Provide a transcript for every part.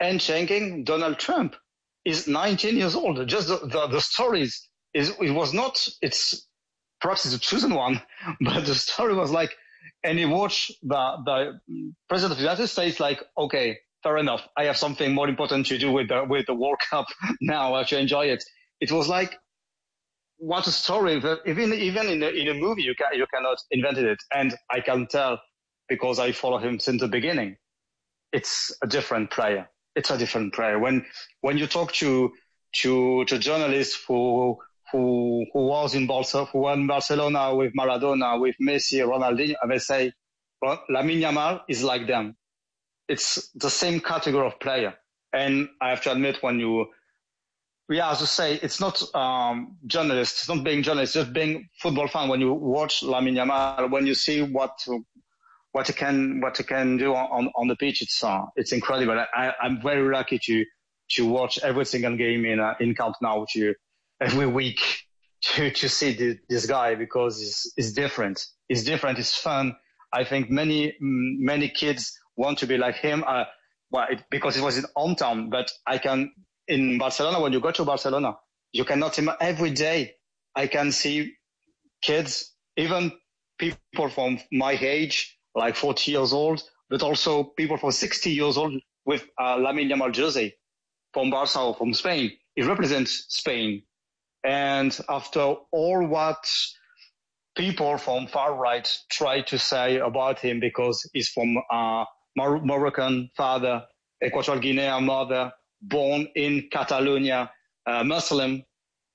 and thanking Donald Trump. He's 19 years old. Just the stories it's perhaps it's a chosen one, but the story was like, and he watched the president of the United States like, okay, fair enough. I have something more important to do with the World Cup now. I have to enjoy it. It was like, what a story. Even in a movie, you cannot invent it. And I can tell because I follow him since the beginning. It's a different player. It's a different player. When you talk to journalists who was in Barcelona with Maradona, with Messi, Ronaldinho, and they say, well, Lamine Yamal is like them. It's the same category of player. And I have to admit, as I say, it's not journalist, it's not being journalist, just being football fan. When you watch Lamine Yamal, when you see what he can do on the pitch, it's incredible. I'm very lucky to watch every single game in Camp Nou every week to see this guy, because it's different. It's different. It's fun. I think many kids want to be like him. Because it was his hometown, but in Barcelona, when you go to Barcelona, you cannot imagine. Every day I can see kids, even people from my age, like 40 years old, but also people from 60 years old with Lamine Yamal jersey from Barca or from Spain. It represents Spain. And after all what people from far right try to say about him, because he's from Moroccan father, Equatorial Guinea mother, born in Catalonia, Muslim,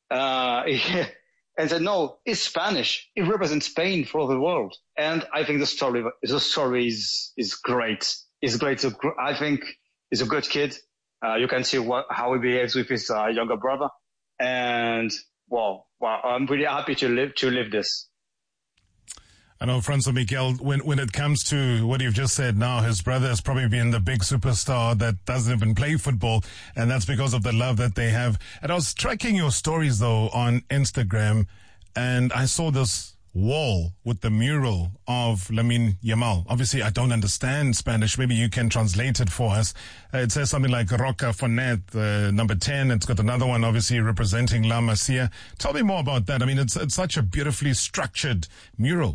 and said, no, he's Spanish. He represents Spain for the world. And I think the story is great. It's great. I think he's a good kid. You can see how he behaves with his younger brother. And wow, I'm really happy to live this. I know, Francois Miquel, when it comes to what you've just said now, his brother has probably been the big superstar that doesn't even play football, and that's because of the love that they have. And I was tracking your stories, though, on Instagram, and I saw this wall with the mural of Lamine Yamal. Obviously, I don't understand Spanish. Maybe you can translate it for us. It says something like Roca Fonet, number 10. It's got another one, obviously, representing La Masia. Tell me more about that. I mean, it's such a beautifully structured mural.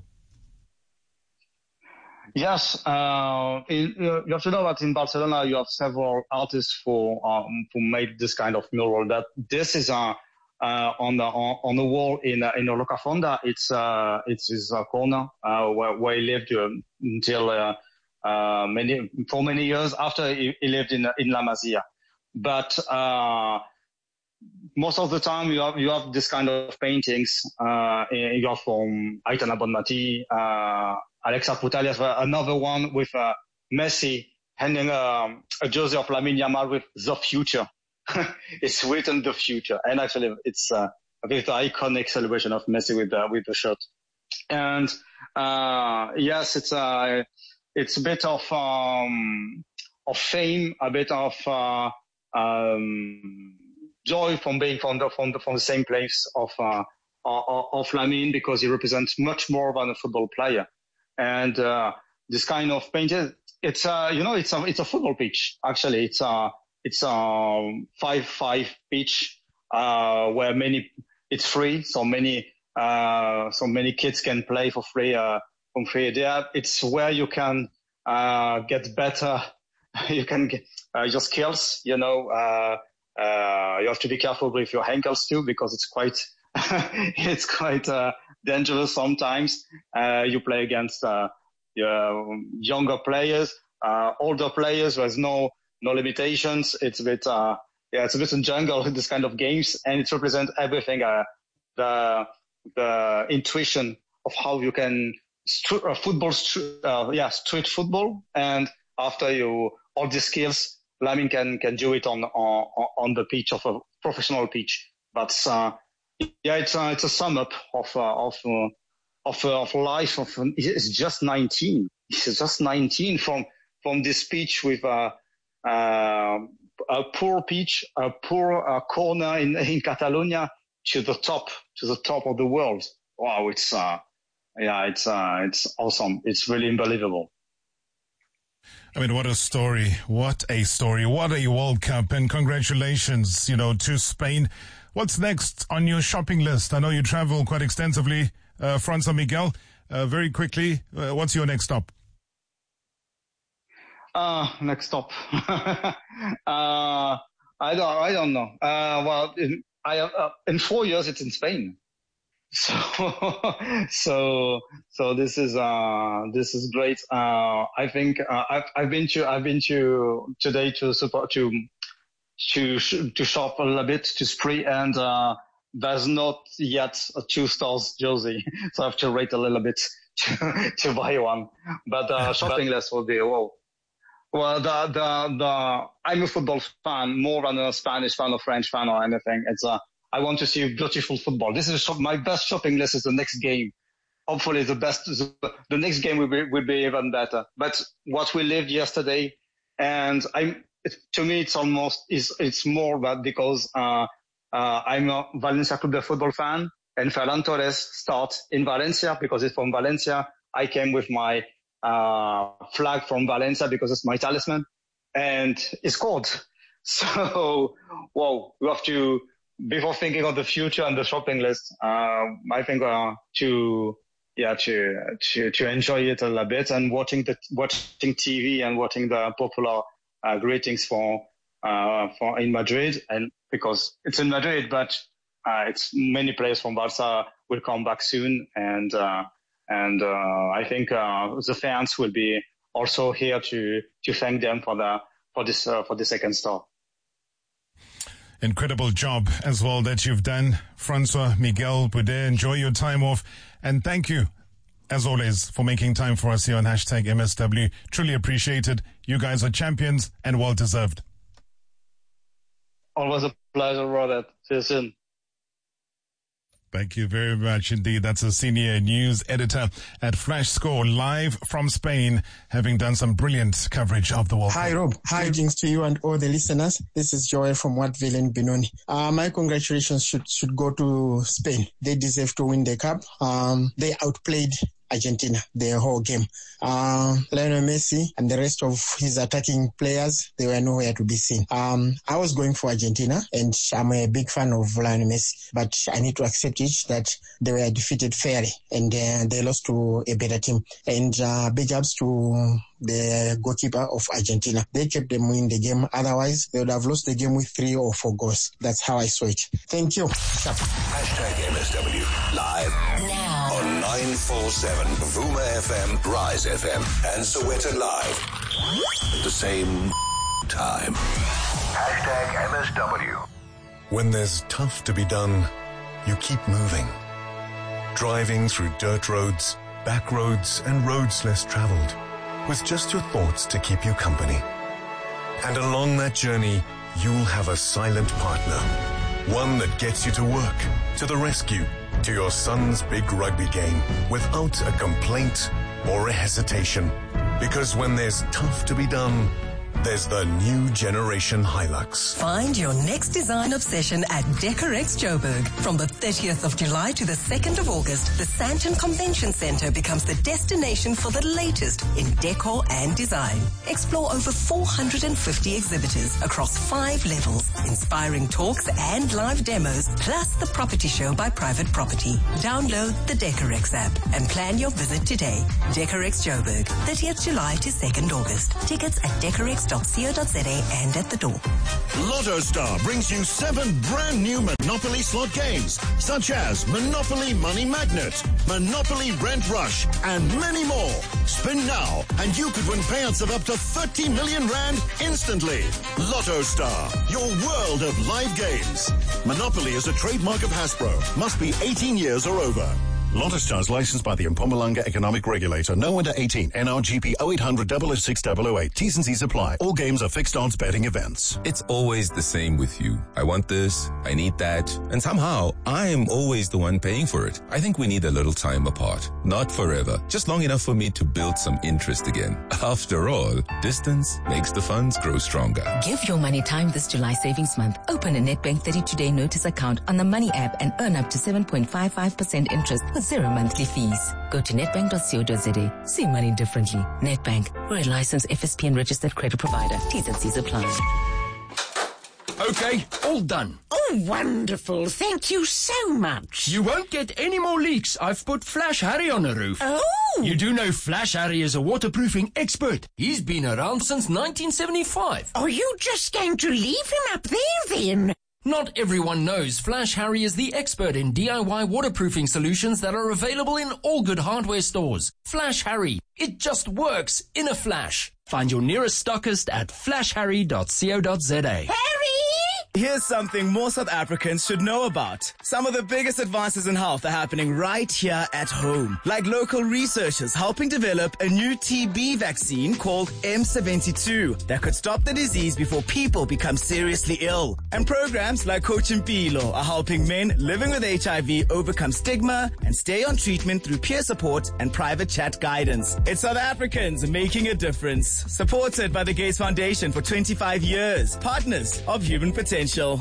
Yes, you have to know that in Barcelona you have several artists who made this kind of mural. That this is on the wall in Rocafonda. It's his corner where he lived until many years after he lived in La Masia. But most of the time you have this kind of paintings. You have from Aitana Bonmati, Alexa Putellas, another one with Messi handing a jersey of Lamine Yamal with the future. It's written the future, and actually it's a bit iconic celebration of Messi with the shirt. And yes, it's a bit of fame, a bit of joy from being from the same place of Lamine, because he represents much more than a football player. And this kind of painting, it's a football pitch. Actually, it's a 5-5 pitch where it's free, so many kids can play for free from free. It's where you can get better. You can get your skills. You have to be careful with your ankles too, because it's quite dangerous sometimes. You play against younger players, older players. There's no limitations. It's a bit a jungle, this kind of games, and it represents everything. The intuition of how you can street football, and after all these skills, Lamine can do it on the pitch of a professional pitch. But it's a sum up of life. He's just 19. He's just 19 from this pitch with a poor pitch, a poor corner in Catalonia to the top of the world. Wow, it's awesome. It's really unbelievable. I mean, what a story. What a story. What a World Cup. And congratulations, to Spain. What's next on your shopping list? I know you travel quite extensively. Francois Miguel, very quickly, what's your next stop? Next stop. I don't know. Well, in 4 years, it's in Spain. So this is great. I think I've been today to shop a little bit, to spree, and there's not yet a 2 stars jersey, so I have to wait a little bit to buy one. But shopping list will be whoa. Well, I'm a football fan more than a Spanish fan or French fan or anything. It's I want to see beautiful football. This is my best shopping list is the next game. Hopefully the next game will be even better. But what we lived yesterday, and to me it's more that because I'm a Valencia Club de Football fan, and Ferran Torres starts in Valencia because he's from Valencia. I came with my flag from Valencia because it's my talisman, and he scored. So, whoa, we have to, before thinking of the future and the shopping list, I think to enjoy it a little bit, and watching TV and watching the popular greetings for in Madrid, and because it's in Madrid, but it's many players from Barca will come back soon, and I think the fans will be also here to thank them for the second star. Incredible job as well that you've done, Francois Miguel Boudet. Enjoy your time off, and thank you, as always, for making time for us here on #MSW. Truly appreciated. You guys are champions and well deserved. Always a pleasure, Robert. See you soon. Thank you very much indeed. That's a senior news editor at Flash Score, live from Spain, having done some brilliant coverage of the World Cup. Hi, Rob. Greetings to you and all the listeners. This is Joel from Wattville in Benoni. My congratulations should go to Spain. They deserve to win the cup. They outplayed Argentina the whole game. Lionel Messi and the rest of his attacking players, they were nowhere to be seen. I was going for Argentina, and I'm a big fan of Lionel Messi, but I need to accept it that they were defeated fairly, and they lost to a better team. And big ups to the goalkeeper of Argentina. They kept them in the game. Otherwise, they would have lost the game with 3 or 4 goals. That's how I saw it. Thank you. #MSW live now on 947 Vuma FM, Rise FM, and Soweto Live at the same time. #MSW. When there's tough to be done, you keep moving. Driving through dirt roads, back roads, and roads less traveled, with just your thoughts to keep you company. And along that journey, you'll have a silent partner. One that gets you to work, to the rescue, to your son's big rugby game, without a complaint or a hesitation. Because when there's tough to be done, there's the new generation Hilux. Find your next design obsession at Decorex Joburg. From the 30th of July to the 2nd of August, the Sandton Convention Center becomes the destination for the latest in decor and design. Explore over 450 exhibitors across 5 levels, inspiring talks and live demos, plus the property show by Private Property. Download the Decorex app and plan your visit today. Decorex Joburg, 30th July to 2nd August. Tickets at decorex.co.za and at the door. Lotto Star brings you 7 brand new Monopoly slot games, such as Monopoly Money Magnet, Monopoly Rent Rush, and many more. Spin now, and you could win payouts of up to 30 million rand instantly. Lotto Star, your world of live games. Monopoly is a trademark of Hasbro. Must be 18 years or over. Lotto Star is licensed by the Mpumalanga Economic Regulator. No under 18. NRGP 0800 006 008. T's and C's apply. All games are fixed odds betting events. It's always the same with you. I want this, I need that, and somehow I am always the one paying for it. I think we need a little time apart. Not forever, just long enough for me to build some interest again. After all, distance makes the funds grow stronger. Give your money time this July savings month. Open a Nedbank 32-day notice account on the Money app and earn up to 7.55% interest with Zero monthly fees. Go to netbank.co.za. See money differently. Netbank. We're a licensed FSP and registered credit provider. T's and C's apply. Okay, all done. Oh, wonderful. Thank you so much. You won't get any more leaks. I've put Flash Harry on the roof. Oh! You do know Flash Harry is a waterproofing expert. He's been around since 1975. Are you just going to leave him up there then? Not everyone knows Flash Harry is the expert in DIY waterproofing solutions that are available in all good hardware stores. Flash Harry. It just works in a flash. Find your nearest stockist at flashharry.co.za. Harry! Here's something more South Africans should know about. Some of the biggest advances in health are happening right here at home. Like local researchers helping develop a new TB vaccine called M72 that could stop the disease before people become seriously ill. And programs like Coach Impilo are helping men living with HIV overcome stigma and stay on treatment through peer support and private chat guidance. It's South Africans making a difference. Supported by the Gates Foundation for 25 years. Partners of Human Potential. You're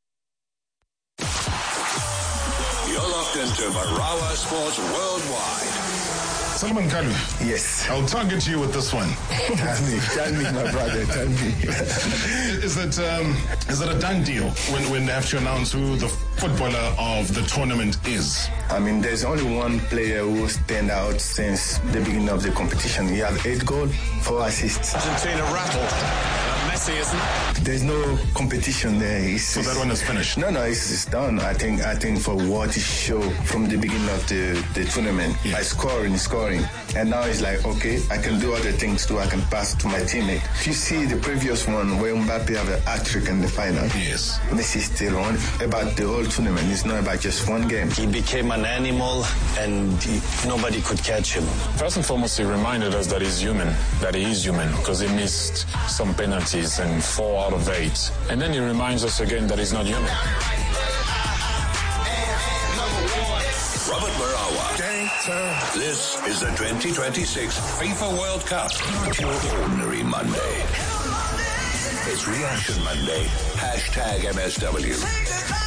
locked into Marawa Sports Worldwide. Solomon Kalu. Yes. I'll target you with this one. Tell me, my brother, tell me. Is it a done deal when they have to announce who the footballer of the tournament is? I mean, there's only one player who stand out since the beginning of the competition. He had 8 goals, 4 assists. Argentina rattled. Messi isn't. There's no competition there. So that one is finished? No, it's done. I think for what he showed from the beginning of the tournament, by scoring. And now it's like, okay, I can do other things too. I can pass to my teammate. If you see the previous one where Mbappe have a hat-trick in the final, yes, Messi still on about the whole tournament. It's not about just one game. He became an animal and nobody could catch him. First and foremost, he reminded us that he is human, because he missed some penalties and 4 out of 8. And then he reminds us again that he's not human. Robert Marawa. This is the 2026 FIFA World Cup. Not your ordinary Monday. It's Reaction Monday. #MSW.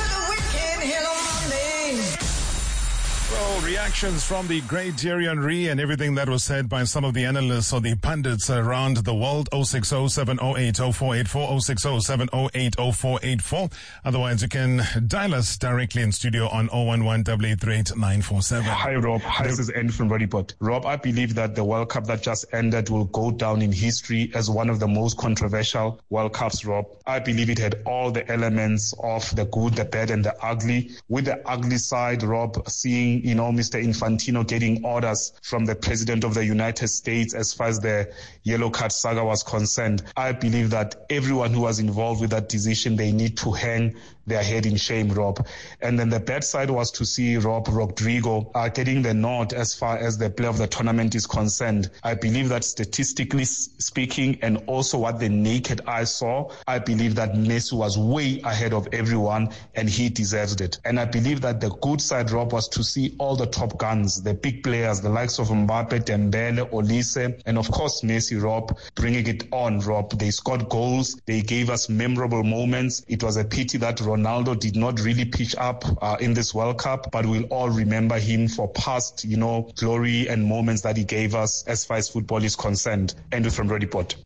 Well, reactions from the great Thierry Henry and everything that was said by some of the analysts or the pundits around the world. 060-708-0484, 060-708-0484. Otherwise, you can dial us directly in studio on 011-888-947. Hi, Rob. This is Andy from Redipot. Rob, I believe that the World Cup that just ended will go down in history as one of the most controversial World Cups, Rob. I believe it had all the elements of the good, the bad, and the ugly. With the ugly side, Rob, seeing Mr. Infantino getting orders from the President of the United States as far as the yellow card saga was concerned. I believe that everyone who was involved with that decision, they need to hang their head in shame, Rob. And then the bad side was to see Rodrigo getting the nod as far as the play of the tournament is concerned. I believe that statistically speaking, and also what the naked eye saw, I believe that Messi was way ahead of everyone and he deserves it. And I believe that the good side, Rob, was to see all the top guns, the big players, the likes of Mbappe, Dembele, Olise, and of course Messi, Rob, bringing it on, Rob. They scored goals. They gave us memorable moments. It was a pity that Ronaldo did not really pitch up in this World Cup, but we'll all remember him for past, glory and moments that he gave us as far as football is concerned. Andrew from Redipot.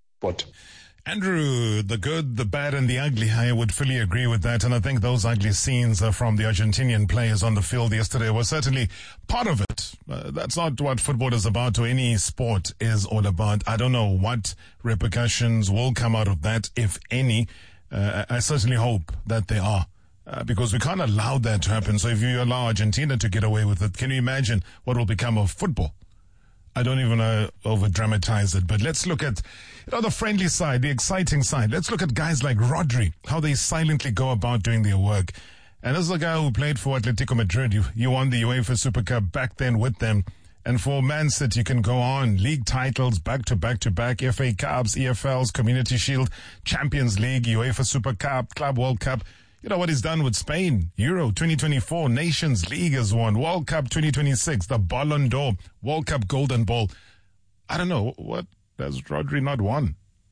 Andrew, the good, the bad, and the ugly. I would fully agree with that. And I think those ugly scenes from the Argentinian players on the field yesterday were certainly part of it. That's not what football is about, or any sport is all about. I don't know what repercussions will come out of that, if any. I certainly hope that they are. Because we can't allow that to happen. So if you allow Argentina to get away with it, can you imagine what will become of football? I don't even over-dramatize it, but let's look at the friendly side, the exciting side. Let's look at guys like Rodri, how they silently go about doing their work. And as a guy who played for Atletico Madrid, you won the UEFA Super Cup back then with them. And for Man City, you can go on. League titles, back to back to back, FA Cups, EFLs, Community Shield, Champions League, UEFA Super Cup, Club World Cup. You know what he's done with Spain? Euro 2024, Nations League has won, World Cup 2026, the Ballon d'Or, World Cup Golden Ball. I don't know, what has Rodri not won?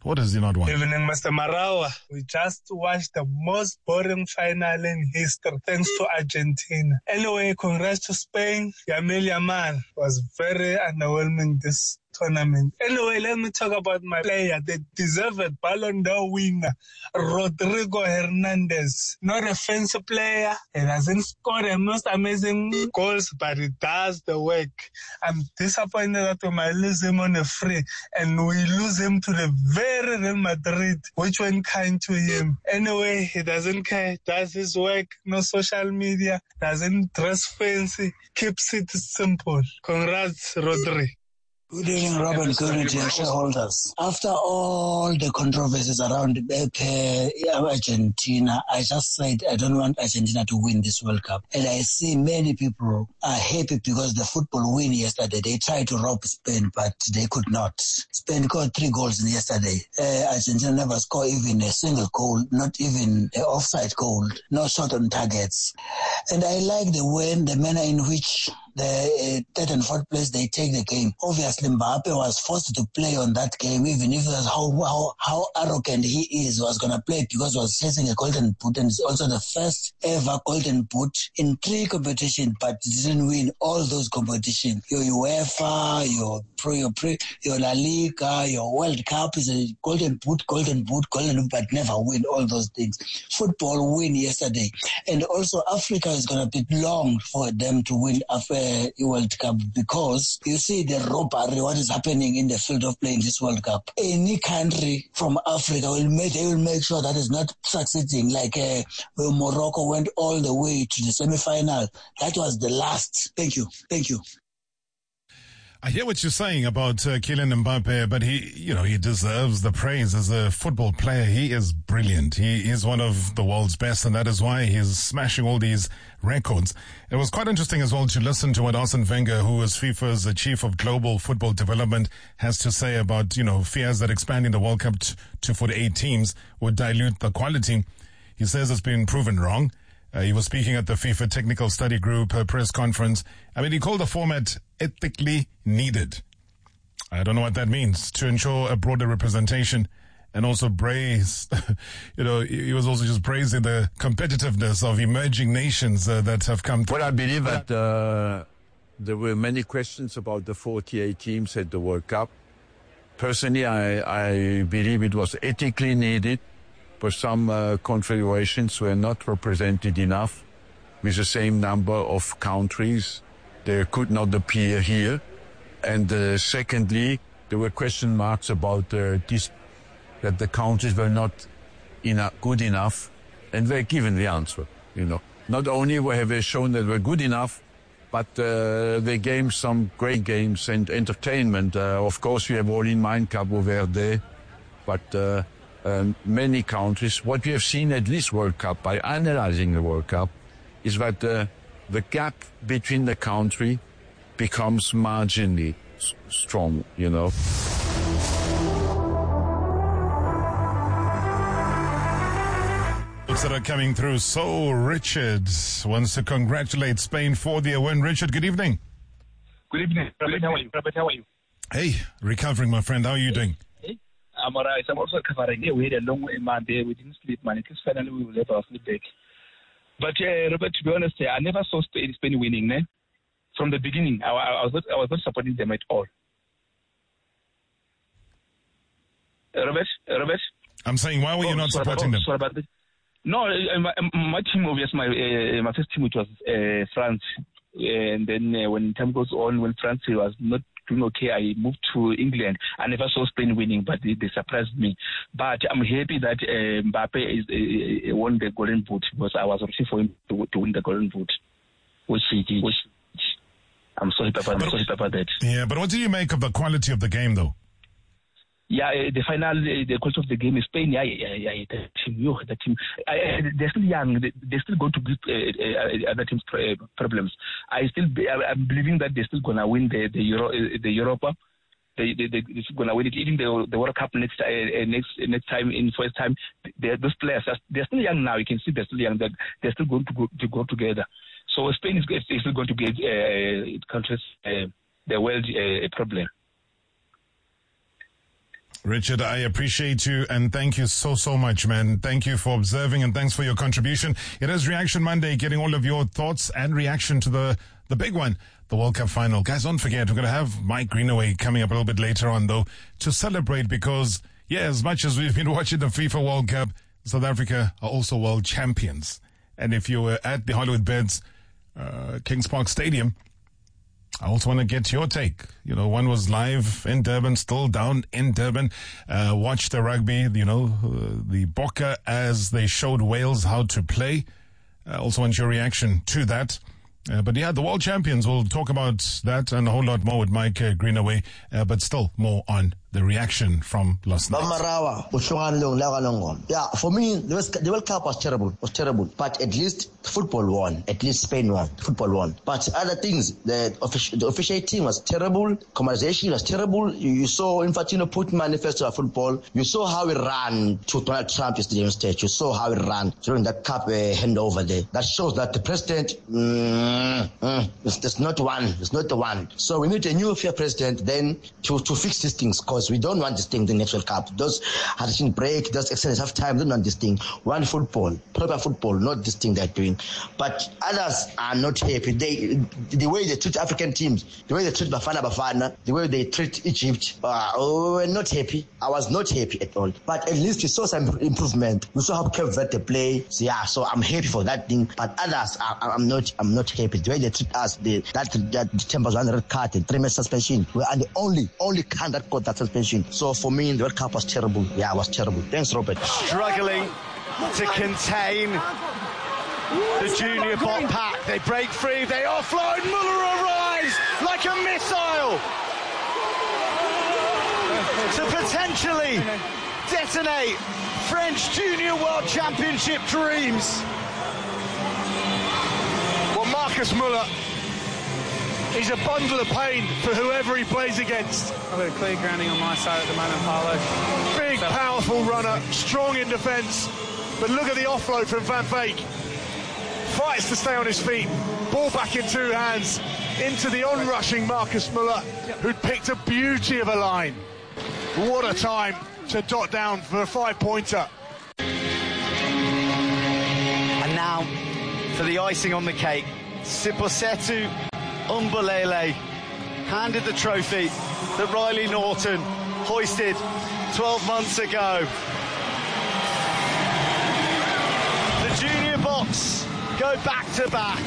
What does he not want? Evening, Mr. Marawa. We just watched the most boring final in history, thanks to Argentina. Anyway, congrats to Spain. Yamil Yamal was very underwhelming this tournament. Anyway, let me talk about my player, the deserved Ballon d'Or winner, Rodrigo Hernandez. Not a fancy player. He doesn't score the most amazing goals, but he does the work. I'm disappointed that we might lose him on a free, and we lose him to the very Real Madrid, which went kind to him. Anyway, he doesn't care, does his work, no social media, doesn't dress fancy, keeps it simple. Congrats, Rodri. Good evening, Robin, community and shareholders. After all the controversies around Argentina, I just said I don't want Argentina to win this World Cup. And I see many people are happy because the football win yesterday. They tried to rob Spain, but they could not. Spain scored 3 goals yesterday. Argentina never scored even a single goal, not even an offside goal, no shot on targets. And I like the manner in which the third and fourth place, they take the game. Obviously, Mbappe was forced to play on that game, even if it was how arrogant he is, was going to play because he was chasing a golden boot, and it's also the first ever golden boot in 3 competitions, but didn't win all those competitions. Your UEFA, your La Liga, your World Cup is a golden boot, but never win all those things. Football win yesterday. And also Africa is going to be long for them to win a World Cup because you see the robbery, what is happening in the field of play in this World Cup. Any country from Africa will make sure that is not succeeding. Like when Morocco went all the way to the semi-final. That was the last. Thank you. I hear what you're saying about Kylian Mbappe, but he deserves the praise as a football player. He is brilliant. He is one of the world's best, and that is why he's smashing all these records. It was quite interesting as well to listen to what Arsene Wenger, who is FIFA's chief of global football development, has to say about, fears that expanding the World Cup to 48 teams would dilute the quality. He says it's been proven wrong. He was speaking at the FIFA Technical Study Group press conference. He called the format ethically needed. I don't know what that means. To ensure a broader representation and also praise, he was also just praising the competitiveness of emerging nations that have come. Well, I believe that there were many questions about the 48 teams at the World Cup. Personally, I believe it was ethically needed. But some confederations were not represented enough with the same number of countries. They could not appear here. And secondly, there were question marks about that the countries were not good enough, and they're given the answer. Not only have they shown that we're good enough, but they gave some great games and entertainment. Of course, we have all in mind Cabo Verde, but many countries. What we have seen at this World Cup, by analyzing the World Cup, is that the gap between the country becomes marginally strong, That are coming through. So Richard wants to congratulate Spain for their win. Richard, good evening. Good evening. Robert, how are you? Hey, recovering, my friend. How are you doing? I'm all right. I'm also recovering. We had a long Monday. We didn't sleep, man. It is finally we will have our sleep back. But Robert, to be honest, I never saw Spain winning. From the beginning, I was not supporting them at all. Robert. I'm saying, why were you not supporting them? Sorry about this. No, my team, obviously, my first team, which was France. And then when time goes on, when France was not doing okay, I moved to England. I never saw Spain winning, but they surprised me. But I'm happy that Mbappe won the Golden Boot because I was rooting for him to win the Golden Boot, which he did. I'm sorry about that. Yeah, but what do you make of the quality of the game, though? Yeah, the quality of the game is Spain. The team. They're still young. They're still going to give other teams problems. I'm believing that they're still gonna win the Europa. They're gonna win it. Even the World Cup next time in first time. Those players they're still young now. You can see they're still young. They're still going to go together. So Spain is still going to give countries the world a problem. Richard, I appreciate you and thank you so much, man. Thank you for observing and thanks for your contribution. It is Reaction Monday, getting all of your thoughts and reaction to the big one, the World Cup final. Guys, don't forget, we're going to have Mike Greenaway coming up a little bit later on, though, to celebrate because, yeah, as much as we've been watching the FIFA World Cup, South Africa are also world champions. And if you were at the Hollywoodbets Kings Park Stadium, I also want to get your take. You know, one was live in Durban, still down in Durban. Watch the rugby, the Bokke as they showed Wales how to play. Also want your reaction to that. But yeah, the world champions, we'll talk about that and a whole lot more with Mike Greenaway. But still more on the reaction from last night. Yeah, for me, the World Cup was terrible. But at least football won. At least Spain won. Football won. But other things, the official team was terrible. Conversation was terrible. You saw Infantino put manifesto of football. You saw how he ran to Donald Trump yesterday on stage. You saw how he ran during that cup handover there. That shows that the president it's not one. It's not the one. So we need a new fair president then to fix these things, because we don't want this thing, the next World Cup. Those hydration break, those extended half time, don't want this thing. One football, proper football, not this thing they're doing. But others are not happy. The way they treat African teams, the way they treat Bafana, the way they treat Egypt, we're not happy. I was not happy at all. But at least we saw some improvement. We saw how Cape Verde play. So yeah, so I'm happy for that thing. But others, I'm not happy. The way they treat us, that Chambers 1 red card and 3 match suspension. We are the only kind that got that suspension. So for me, the World Cup was terrible. Yeah, it was terrible. Thanks, Robert. Struggling to contain the junior bot pack. They break free, they offload. Muller arrives like a missile to potentially detonate French Junior World Championship dreams. Well, Marcus Muller, he's a bundle of pain for whoever he plays against. I've got a clear grounding on my side at the moment, Paulo. Big, powerful runner, strong in defence. But look at the offload from Van Veek. Fights to stay on his feet. Ball back in 2 hands into the onrushing Marcus Muller, who'd picked a beauty of a line. What a time to dot down for a 5-pointer. And now, for the icing on the cake, Siposetu Umbulele handed the trophy that Riley Norton hoisted 12 months ago. The junior box go back to back.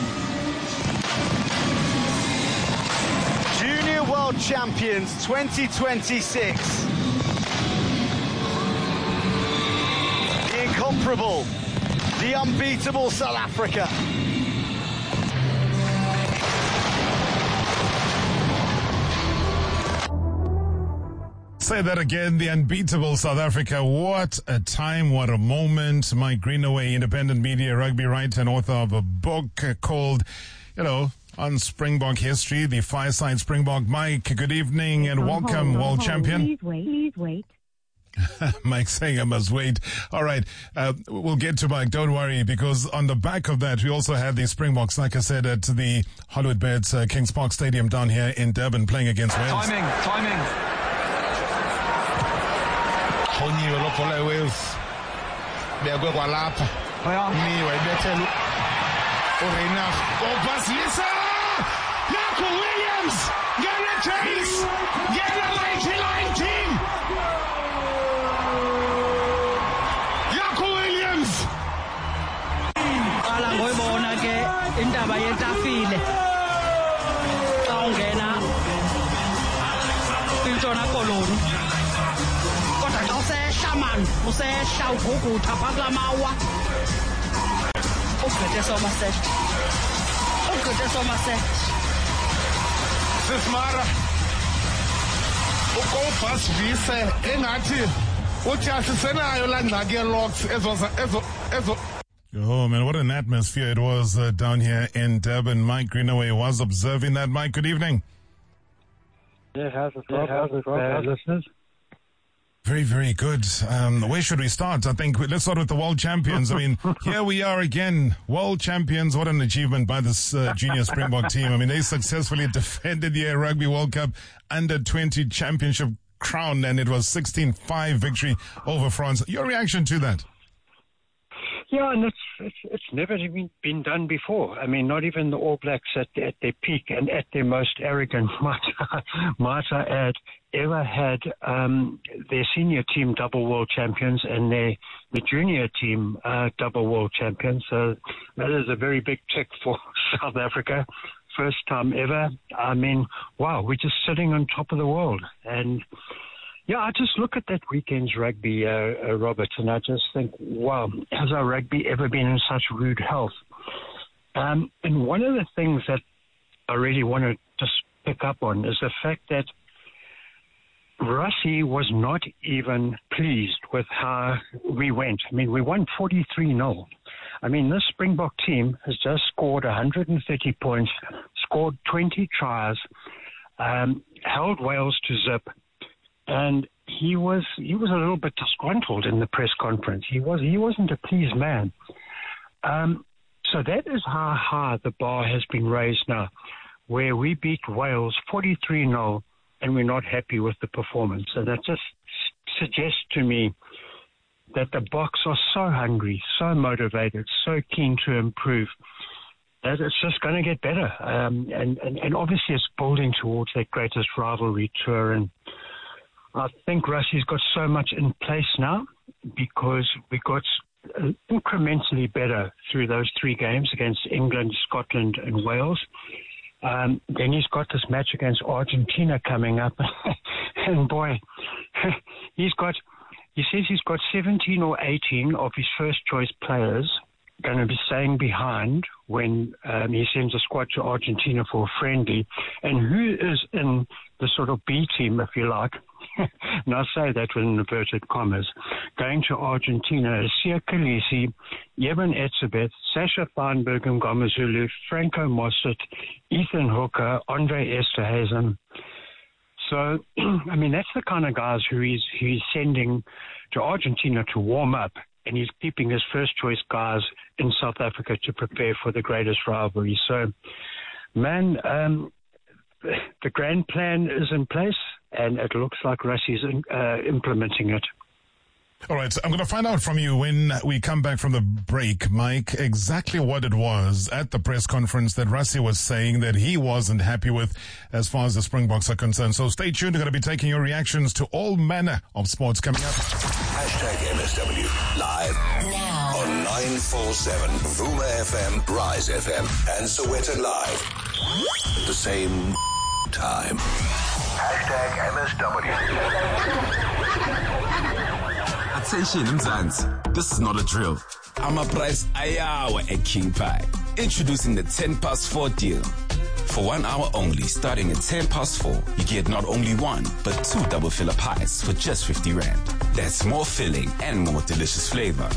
Junior World Champions 2026. The incomparable, the unbeatable South Africa. Say that again, the unbeatable South Africa. What a time, what a moment. Mike Greenaway, independent media rugby writer and author of a book called, on Springbok history, the Fireside Springbok. Mike, good evening and welcome, world champion. Please wait. Mike saying I must wait. All right, we'll get to Mike, don't worry, because on the back of that, we also had the Springboks, like I said, at the Hollywoodbets Kings Park Stadium down here in Durban playing against Wales. Timing. Khonyiwe lopola Wales bekwe kwalapha niwe ibethela uReina obasilisa Jaco Williams ngena chase ngena 19 Jaco Williams qala ngoyibona ke indaba yetafile xa ungena kwintshona koloni kodwa xa usehla man usehla ugugutha phaa kulaa mawa ugqithe somaset Sismara ukobhasivise engathi uthi asisenayo laa ngxaki ye-locks ezo. Oh, man, what an atmosphere it was down here in Durban. Mike Greenaway was observing that. Mike, good evening. Yeah, how's it, listeners? Very, very good. Where should we start? I think let's start with the world champions. I mean, here we are again, world champions. What an achievement by this junior Springbok team. I mean, they successfully defended the Rugby World Cup Under-20 Championship crown, and it was 16-5 victory over France. Your reaction to that? Yeah, and it's never been done before. I mean, not even the All Blacks at their peak and at their most arrogant, might I add, ever had their senior team double world champions and the junior team double world champions. So that is a very big tick for South Africa. First time ever. I mean, wow, we're just sitting on top of the world. And yeah, I just look at that weekend's rugby, Robert, and I just think, wow, has our rugby ever been in such rude health? And one of the things that I really want to just pick up on is the fact that Rassie was not even pleased with how we went. I mean, we won 43-0. I mean, this Springbok team has just scored 130 points, scored 20 tries, held Wales to zip. And he was a little bit disgruntled in the press conference. He wasn't a pleased man. So that is how high the bar has been raised now, where we beat Wales 43-0 and we're not happy with the performance. And that just suggests to me that the Boks are so hungry, so motivated, so keen to improve, that it's just going to get better. And obviously it's building towards that greatest rivalry tour. And I think Rassie's got so much in place now because we got incrementally better through those 3 games against England, Scotland and Wales. Then he's got this match against Argentina coming up. And boy, he says he's got 17 or 18 of his first choice players going to be staying behind when he sends a squad to Argentina for a friendly. And who is in the sort of B team, if you like, and I say that with inverted commas, going to Argentina is Siya Kolisi, Eben Etzebeth, Sasha Feinberg and Ngomazulu, Franco Mossad, Ethan Hooker, Andre Esterhazen. So, I mean, that's the kind of guys who he's sending to Argentina to warm up, and he's keeping his first choice guys in South Africa to prepare for the greatest rivalry. So, man, the grand plan is in place, and it looks like Rassie's implementing it. All right, so I'm going to find out from you when we come back from the break, Mike, exactly what it was at the press conference that Rassie was saying that he wasn't happy with as far as the Springboks are concerned. So stay tuned. We're going to be taking your reactions to all manner of sports coming up. #MSW live now on 947 Vuma FM, Rise FM, and Sowetan Live. At the same time. #MSW. Attention Mzansi, this is not a drill. I'm a price ayawa at King Pie. Introducing the 10+4 deal. For 1 hour only, starting at 4, you get not only 1, but 2 double filler pies for just 50 Rand. That's more filling and more delicious flavor.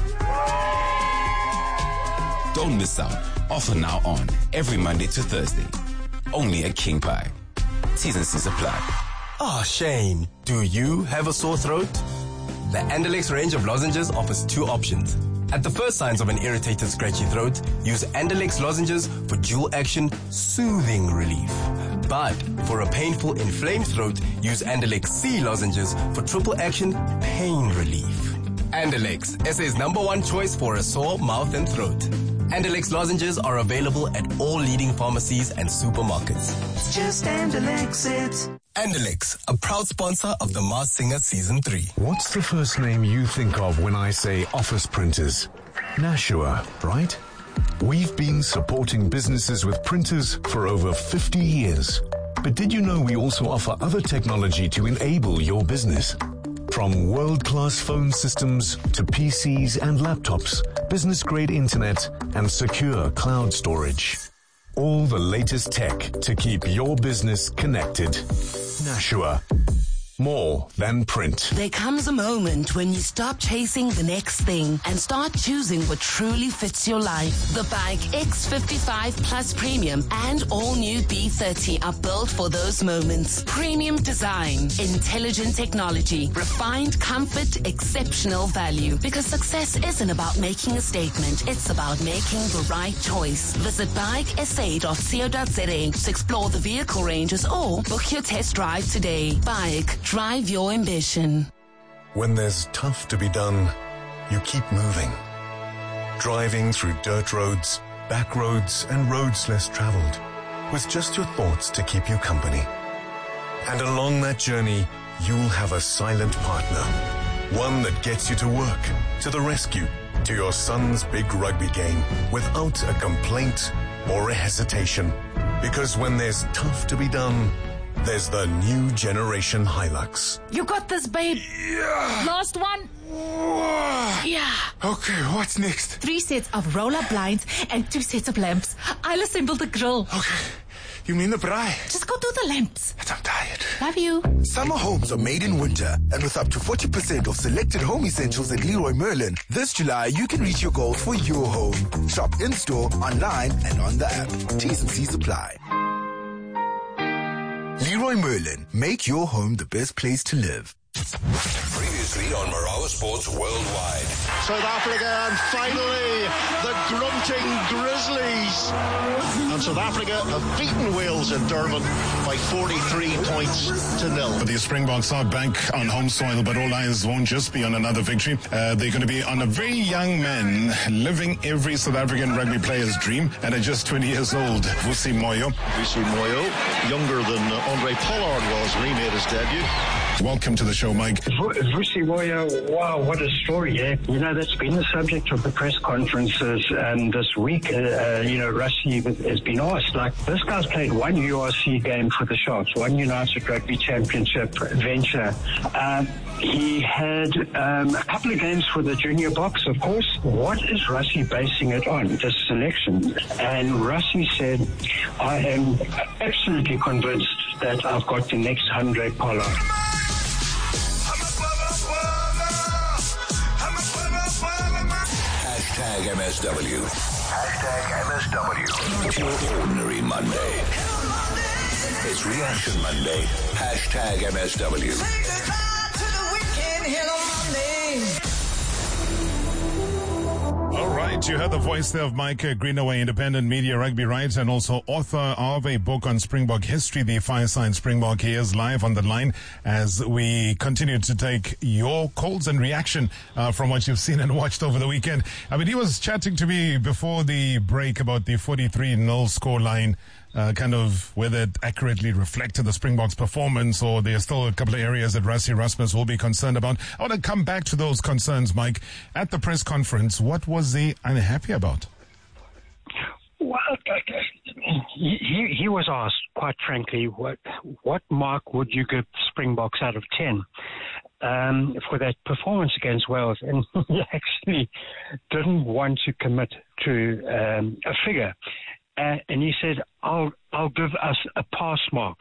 Don't miss out. Offer now on every Monday to Thursday. Only at King Pie. T's and C's apply. Oh, Shane, do you have a sore throat? The Andalex range of lozenges offers 2 options. At the first signs of an irritated, scratchy throat, use Andalex lozenges for dual action, soothing relief. But for a painful, inflamed throat, use Andalex C lozenges for triple action, pain relief. Andalex, SA's #1 choice for a sore mouth and throat. Andalex lozenges are available at all leading pharmacies and supermarkets. Just Andalex it. Andalex, a proud sponsor of The Masked Singer Season 3. What's the first name you think of when I say office printers? Nashua, right? We've been supporting businesses with printers for over 50 years. But did you know we also offer other technology to enable your business? From world-class phone systems to PCs and laptops, business-grade internet, and secure cloud storage. All the latest tech to keep your business connected. Nashua. More than print. There comes a moment when you stop chasing the next thing and start choosing what truly fits your life. The Bike X55 Plus Premium and all new B30 are built for those moments. Premium design, intelligent technology, refined comfort, exceptional value. Because success isn't about making a statement, it's about making the right choice. Visit bikesa.co.za to explore the vehicle ranges or book your test drive today. Bike, Drive your ambition. When there's tough to be done, you keep moving. Driving through dirt roads, back roads, and roads less traveled, with just your thoughts to keep you company. And along that journey, you'll have a silent partner. One that gets you to work, to the rescue, to your son's big rugby game, without a complaint or a hesitation. Because when there's tough to be done, there's the new generation Hilux. You got this, babe. Yeah. Last one. Whoa. Yeah. Okay, what's next? 3 sets of roll-up blinds and 2 sets of lamps. I'll assemble the grill. Okay. You mean the braai? Just go do the lamps. But I'm tired. Love you. Summer homes are made in winter, and with up to 40% of selected home essentials at Leroy Merlin, this July you can reach your goals for your home. Shop in-store, online, and on the app. T's and C's apply. Leroy Merlin, make your home the best place to live. Previously on Marawa Sports Worldwide. South Africa, and finally the grunting Grizzlies. And South Africa have beaten Wales in Durban by 43 points to 0. The Springboks are back on home soil, but all eyes won't just be on another victory. They're going to be on a very young man living every South African rugby player's dream, and at just 20 years old, Vusi Moyo. Vusi Moyo, younger than Andre Pollard was when he made his debut. Welcome to the show, Mike. Vusi Moyo, wow, what a story, eh? You know, that's been the subject of the press conferences this week. Rassie has been asked, like, this guy's played one URC game for the Sharks, one United Rugby Championship venture. He had a couple of games for the junior box, of course. What is Rassie basing it on, this selection? And Rassie said, I am absolutely convinced that I've got the next Andre Pollard. Hashtag MSW. Hashtag MSW. Not your ordinary Monday. It's Reaction Monday. Hashtag MSW. Take the time to the weekend here on Monday. All right, you heard the voice there of Mike Greenaway, independent media rugby writer and also author of a book on Springbok history, The Fireside Springbok. He is live on the line as we continue to take your calls and reaction from what you've seen and watched over the weekend. I mean, he was chatting to me before the break about the 43-0 scoreline. Kind of whether it accurately reflected the Springboks' performance, or there's still a couple of areas that Rassie Erasmus will be concerned about. I want to come back to those concerns, Mike. At the press conference, what was he unhappy about? Well, he was asked, quite frankly, what mark would you give Springboks out of 10 for that performance against Wales? And he actually didn't want to commit to a figure. And he said, I'll give us a pass mark.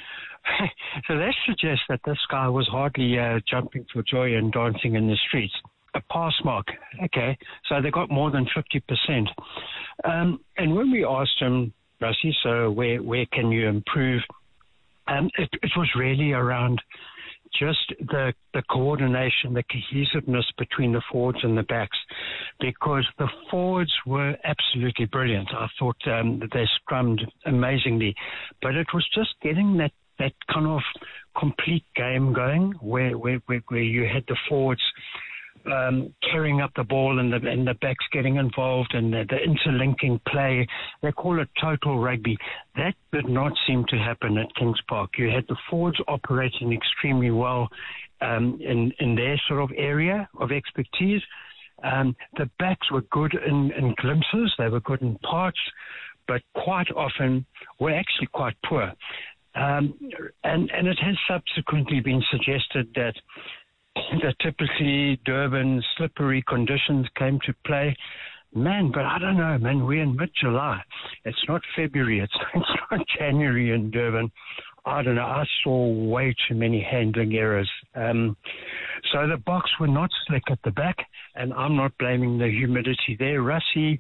So that suggests that this guy was hardly jumping for joy and dancing in the streets. A pass mark. Okay, so they got more than 50%. And when we asked him, Rassie, so where can you improve? It was really around just the coordination, the cohesiveness between the forwards and the backs, because the forwards were absolutely brilliant. I thought that they scrummed amazingly, but it was just getting that kind of complete game going where you had the forwards carrying up the ball and the backs getting involved and the interlinking play. They call it total rugby. That did not seem to happen at Kings Park. You had the forwards operating extremely well in their sort of area of expertise. The backs were good in glimpses. They were good in parts, but quite often were actually quite poor. And it has subsequently been suggested that typically Durban slippery conditions came to play. Man, but I don't know, man. We're in mid-July. It's not February. It's not January in Durban. I don't know. I saw way too many handling errors. So the Boks were not slick at the back, and I'm not blaming the humidity there. Rassie,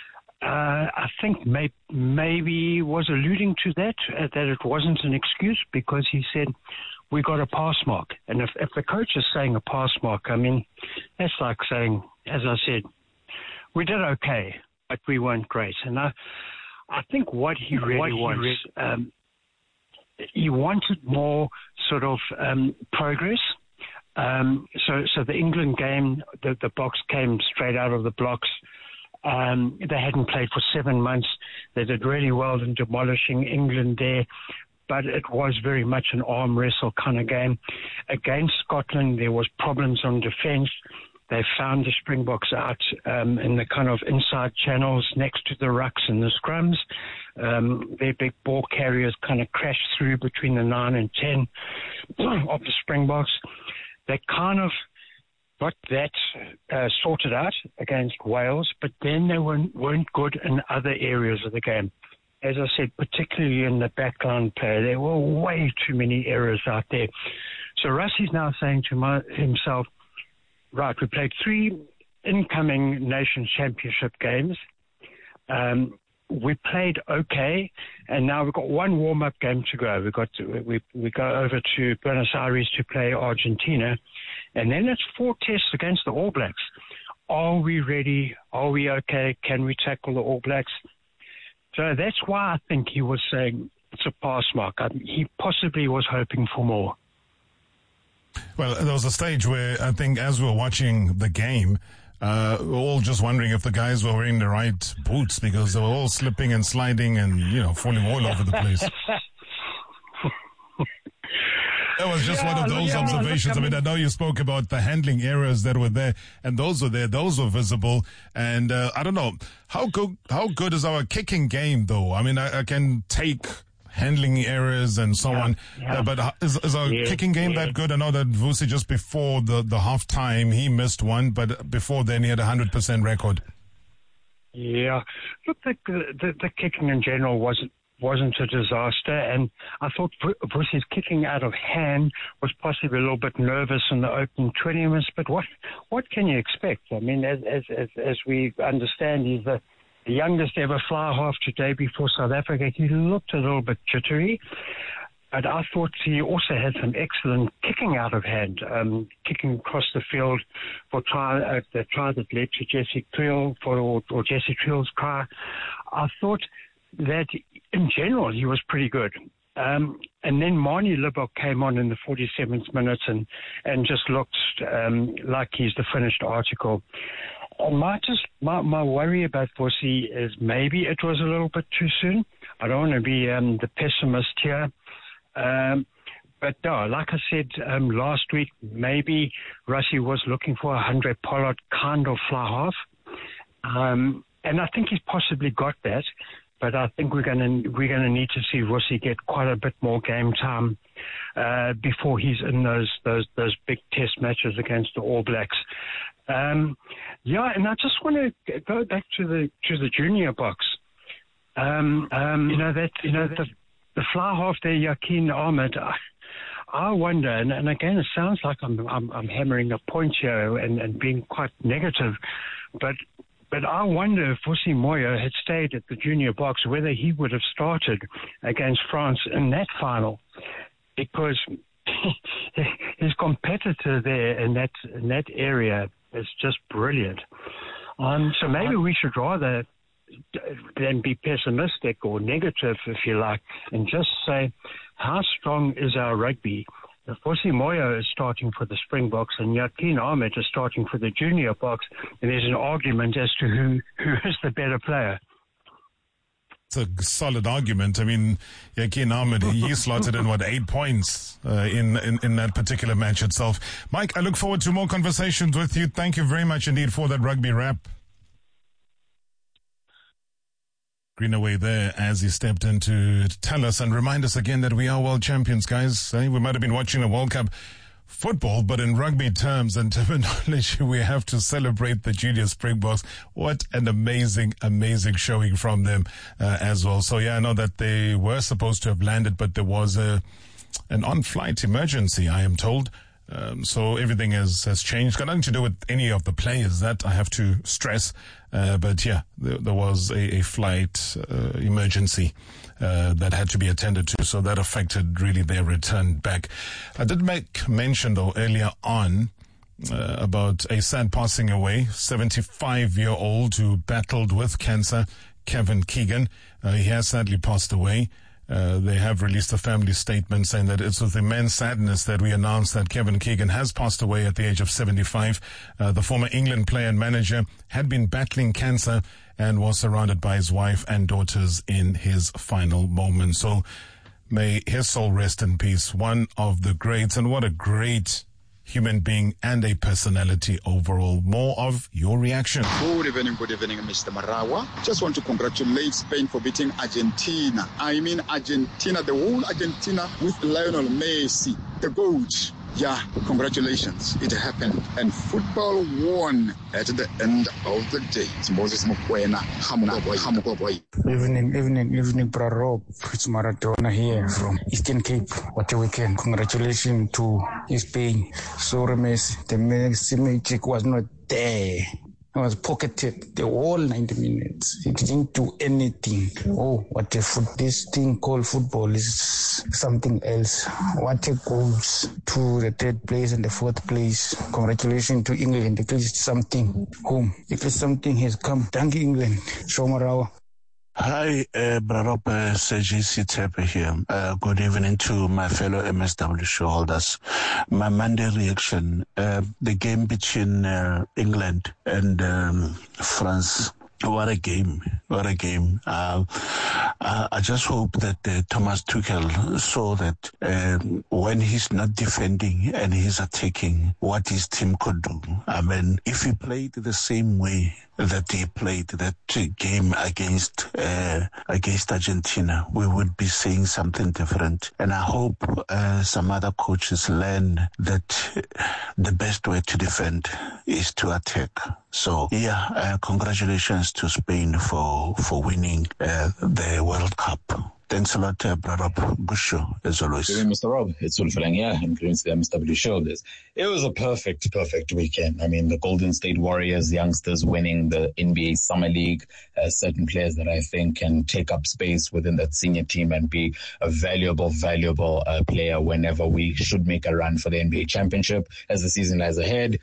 I think maybe was alluding to that it wasn't an excuse, because he said, we got a pass mark. And if the coach is saying a pass mark, I mean, that's like saying, as I said, we did okay, but we weren't great. And I think what he really wants, he wanted more sort of progress. So the England game, the Boks came straight out of the blocks. They hadn't played for 7 months. They did really well in demolishing England there, but it was very much an arm wrestle kind of game. Against Scotland, there was problems on defence. They found the Springboks out in the kind of inside channels next to the rucks and the scrums. Their big ball carriers kind of crashed through between the 9 and 10 of the Springboks. They kind of got that sorted out against Wales, but then they weren't good in other areas of the game. As I said, particularly in the backline play, there were way too many errors out there. So Russie's now saying to himself, right, we played 3 incoming Nations Championship games. We played okay, and now we've got 1 warm-up game to go. We go over to Buenos Aires to play Argentina, and then it's 4 tests against the All Blacks. Are we ready? Are we okay? Can we tackle the All Blacks? So that's why I think he was saying it's a pass mark. He possibly was hoping for more. Well, there was a stage where I think as we were watching the game, we were all just wondering if the guys were wearing the right boots because they were all slipping and sliding and, falling all over the place. That was just one of those observations. I mean, I know you spoke about the handling errors that were there, and those were there, those were visible. And I don't know, how good is our kicking game, though? I mean, I can take handling errors and so on. But is our kicking game that good? I know that Vusi, just before the half-time, he missed one, but before then he had a 100% record. Yeah. Look, the kicking in general wasn't a disaster, and I thought Vusi's kicking out of hand was possibly a little bit nervous in the opening 20 minutes, but what can you expect? I mean, as we understand, he's the youngest ever fly half to debut for South Africa. He looked a little bit jittery, but I thought he also had some excellent kicking out of hand, kicking across the field for the try that led to Jesse Kriel or Jesse Kriel's try. I thought that in general he was pretty good. And then Manie Libbok came on in the 47th minute and just looked like he's the finished article. My worry about Vusi is maybe it was a little bit too soon. I don't want to be the pessimist here. But no, like I said last week, maybe Russie was looking for a 100 Pollard kind of fly half. And I think he's possibly got that. But I think we're going to need to see Vusi get quite a bit more game time before he's in those big test matches against the All Blacks. And I just want to go back to the junior box. The fly half there, Yakin Ahmed. I wonder, and again, it sounds like I'm hammering a point here and being quite negative, but I wonder if Vusi Moyo had stayed at the junior box, whether he would have started against France in that final, because his competitor there in that area is just brilliant. So maybe we should rather than be pessimistic or negative, if you like, and just say, how strong is our rugby? If Vusi Moyo is starting for the Springboks and Yakin Ahmed is starting for the junior box, and there's an argument as to who is the better player. It's a solid argument. I mean, Yakin Ahmed, he slotted in, 8 points in that particular match itself. Mike, I look forward to more conversations with you. Thank you very much indeed for that rugby wrap. Greenaway there as he stepped in to tell us and remind us again that we are world champions, guys. We might have been watching a World Cup football, but in rugby terms and terminology, we have to celebrate the junior Springboks. What an amazing, amazing showing from them as well. So, I know that they were supposed to have landed, but there was an on-flight emergency, I am told. So everything has changed. Got nothing to do with any of the players, that I have to stress. But there was a flight emergency that had to be attended to. So that affected really their return back. I did make mention, though, earlier on about a sad passing away, 75-year-old who battled with cancer, Kevin Keegan. He has sadly passed away. They have released a family statement saying that it's with immense sadness that we announce that Kevin Keegan has passed away at the age of 75. The former England player and manager had been battling cancer and was surrounded by his wife and daughters in his final moments. So may his soul rest in peace. One of the greats, and what a great human being and a personality overall. More of your reaction. Good evening, Mr. Marawa. Just want to congratulate Spain for beating Argentina. I mean Argentina, the whole Argentina with Lionel Messi, the GOAT. Yeah, congratulations. It happened. And football won at the end of the day. It's Moses Mokwena. Evening, Braro. It's Maradona here from Eastern Cape. What a weekend. Congratulations to Spain. Sorry, Messi. The Messi magic was not there. It was pocketed the whole 90 minutes. It didn't do anything. Oh, what a this thing called football is something else. What a goals to the third place and the fourth place. Congratulations to England. At least something home. At least something has come. Thank you, England. Shomarawa. Hi, Brarop Sergi Sitepe here. Good evening to my fellow MSW shareholders. My Monday reaction, the game between England and France. What a game. I just hope that Thomas Tuchel saw that when he's not defending and he's attacking, what his team could do. I mean, if he played the same way that he played that game against Argentina, we would be seeing something different. And I hope some other coaches learn that the best way to defend is to attack. So, congratulations to Spain for winning the World Cup. Thanks a lot, Brother Busho, as always. Mr. Rob, it's Ulfelang here, including the MSW shoulders. It was a perfect weekend. I mean, the Golden State Warriors, youngsters winning the NBA Summer League, certain players that I think can take up space within that senior team and be a valuable player whenever we should make a run for the NBA championship as the season lies ahead.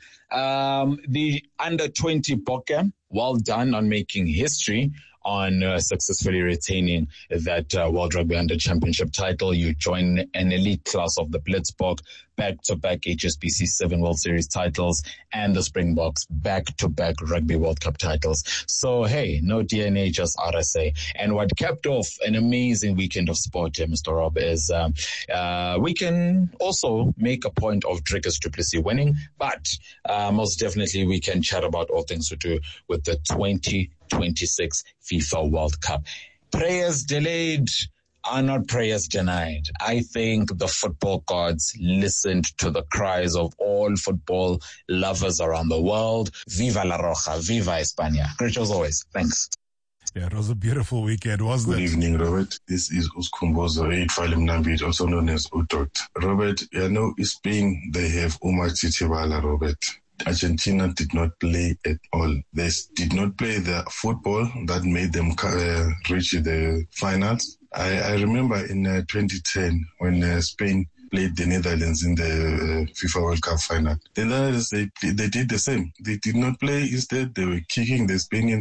The under-20 Bokke, well done on making history, on successfully retaining that World Rugby Under Championship title. You join an elite class of the Blitzbokke, back-to-back HSBC 7 World Series titles, and the Springboks back-to-back Rugby World Cup titles. So, hey, no DNA, just RSA. And what capped off an amazing weekend of sport, Mr. Rob, is we can also make a point of Dricus du Plessis winning, but most definitely we can chat about all things to do with the 2026 FIFA World Cup. Prayers delayed are not prayers denied. I think the football gods listened to the cries of all football lovers around the world. Viva La Roja, viva España. Great as always. Thanks. Yeah, it was a beautiful weekend, wasn't it? Good evening, Robert. This is Uskumbozo, Falim Nambit, also known as Utot. Robert, you know, Spain, they have Umar Chichibala, Robert. Argentina did not play at all. They did not play the football that made them reach the finals. I remember in 2010 when Spain played the Netherlands in the FIFA World Cup final. The Netherlands, they did the same. They did not play. Instead, they were kicking the Spanian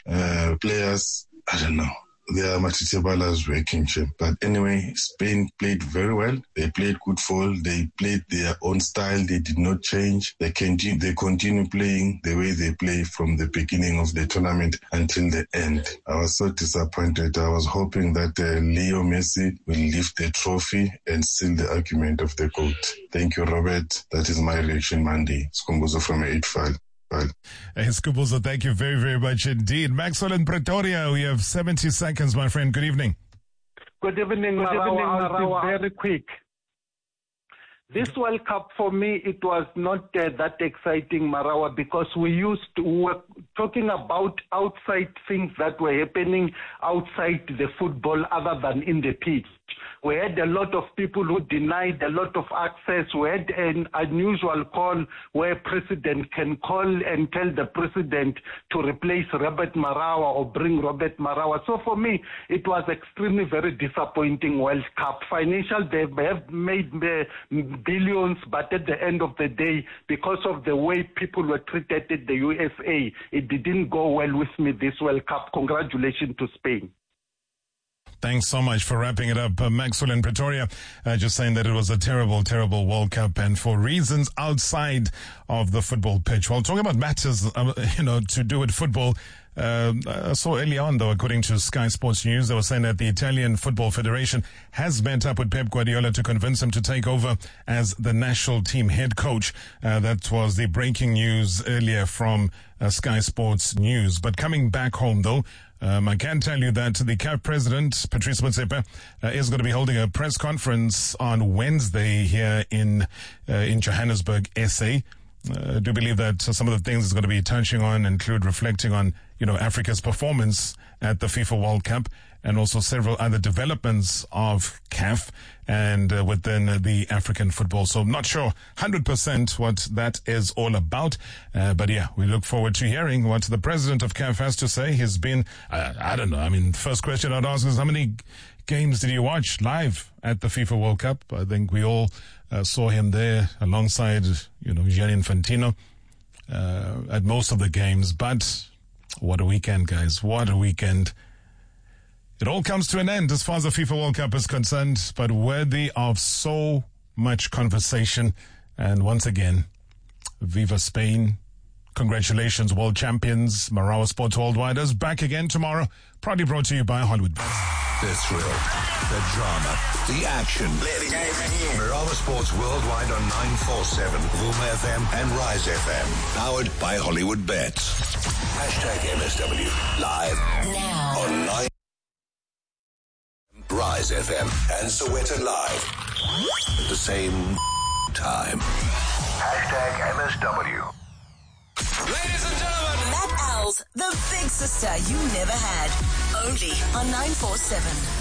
players. I don't know. Their Machitebalas were king champ. But anyway, Spain played very well. They played good football. They played their own style. They did not change. They continue playing the way they play from the beginning of the tournament until the end. I was so disappointed. I was hoping that Leo Messi will lift the trophy and seal the argument of the GOAT. Thank you, Robert. That is my reaction Monday. Skumbuzo from 8-5. Hey, Skubozo, thank you very, very much indeed. Maxwell in Pretoria, we have 70 seconds, my friend. Good evening. Good evening, Marawa. Very quick. This World Cup, for me, it was not that exciting, Marawa, because we were talking about outside things that were happening outside the football other than in the pitch. We had a lot of people who denied a lot of access. We had an unusual call where president can call and tell the president to replace Robert Marawa or bring Robert Marawa. So for me, it was extremely very disappointing World Cup. Financial, they have made billions, but at the end of the day, because of the way people were treated at the USA, it didn't go well with me this World Cup. Congratulations to Spain. Thanks so much for wrapping it up. Maxwell in Pretoria, just saying that it was a terrible, terrible World Cup and for reasons outside of the football pitch. Well, talking about matters, to do with football, I saw early on, though, according to Sky Sports News, they were saying that the Italian Football Federation has met up with Pep Guardiola to convince him to take over as the national team head coach. That was the breaking news earlier from Sky Sports News. But coming back home, though, I can tell you that the CAF president, Patrice Motsepe, is going to be holding a press conference on Wednesday here in Johannesburg, SA. I do believe that some of the things it's going to be touching on include reflecting on, Africa's performance at the FIFA World Cup and also several other developments of CAF and within the African football. So I'm not sure 100% what that is all about. But yeah, we look forward to hearing what the president of CAF has to say. He's been, I don't know. First question I'd ask is how many games did you watch live at the FIFA World Cup? I think we all saw him there alongside, Gianni Infantino at most of the games. But what a weekend, guys. What a weekend. It all comes to an end as far as the FIFA World Cup is concerned, but worthy of so much conversation. And once again, Viva Spain. Congratulations, world champions. Marawa Sports Worldwide is back again tomorrow. Proudly brought to you by Hollywood. The thrill, the drama, the action. Marawa Sports Worldwide on 947, Vuma FM and Rise FM. Powered by Hollywood Bets. #MSW. Live now on 9 Rise FM and Sowetan Live. At the same time. #MSW. Ladies and gentlemen, Matt Owls, the big sister you never had. Only on 947.